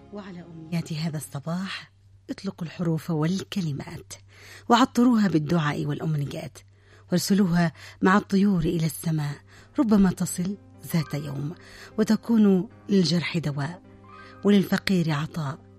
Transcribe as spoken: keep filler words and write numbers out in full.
وعلى أمنيات هذا الصباح اطلقوا الحروف والكلمات وعطروها بالدعاء والأمنيات، وارسلوها مع الطيور إلى السماء، ربما تصل ذات يوم وتكون للجرح دواء وللفقير عطاء